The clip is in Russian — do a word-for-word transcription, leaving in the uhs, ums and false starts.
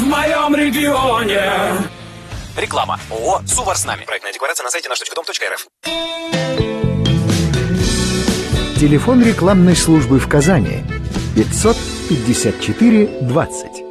в моем регионе. Реклама. ООО «Сувар с нами». Проектная декларация на сайте наш точка дом точка эр эф. Телефон рекламной службы в Казани пятьсот пятьдесят четыре двадцать.